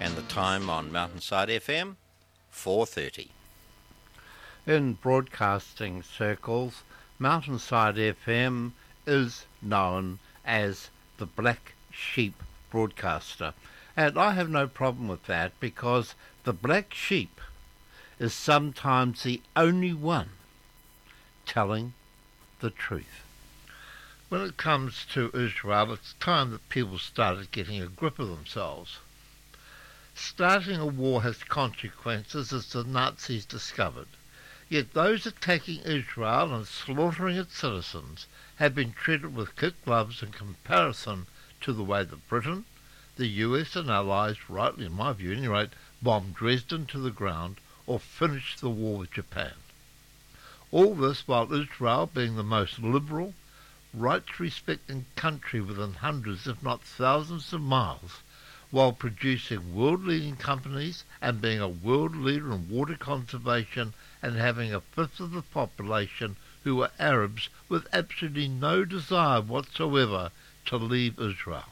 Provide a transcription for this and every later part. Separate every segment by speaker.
Speaker 1: And the time on Mountainside FM, 4:30.
Speaker 2: In broadcasting circles, Mountainside FM is known as the Black Sheep broadcaster. And I have no problem with that, because the black sheep is sometimes the only one telling the truth. When it comes to Israel, it's time that people started getting a grip of themselves. Starting a war has consequences, as the Nazis discovered. Yet those attacking Israel and slaughtering its citizens have been treated with kid gloves in comparison to the way that Britain, the US and allies, rightly in my view anyway, bombed Dresden to the ground or finished the war with Japan. All this while Israel, being the most liberal, rights-respecting country within hundreds if not thousands of miles, while producing world-leading companies and being a world leader in water conservation and having a fifth of the population who are Arabs with absolutely no desire whatsoever to leave Israel.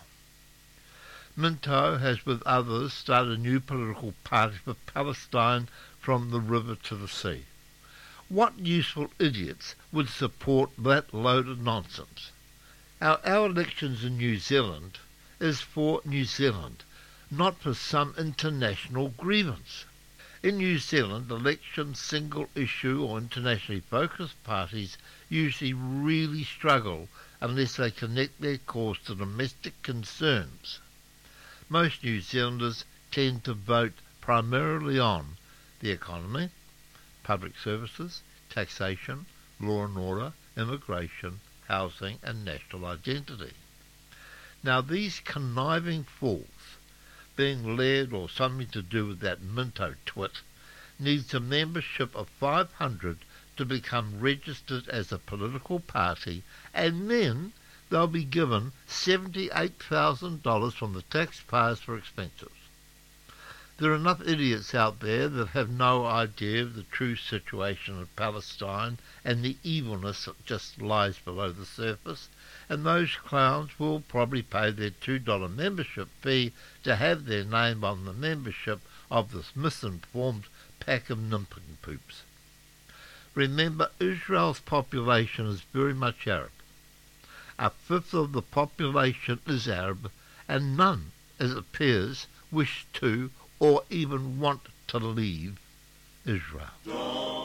Speaker 2: Minto has with others started a new political party for Palestine from the river to the sea. What useful idiots would support that load of nonsense? Our elections in New Zealand is for New Zealand, not for some international grievance. In New Zealand, election, single issue or internationally focused parties usually really struggle unless they connect their cause to domestic concerns. Most New Zealanders tend to vote primarily on the economy, public services, taxation, law and order, immigration, housing and national identity. Now these conniving fools, being led or something to do with that Minto twit, needs a membership of 500 to become registered as a political party, and then they'll be given $78,000 from the taxpayers for expenses. There are enough idiots out there that have no idea of the true situation of Palestine and the evilness that just lies below the surface, and those clowns will probably pay their $2 membership fee to have their name on the membership of this misinformed pack of nincompoops. Remember, Israel's population is very much Arab. A fifth of the population is Arab, and none, as it appears, wish to or even want to leave Israel.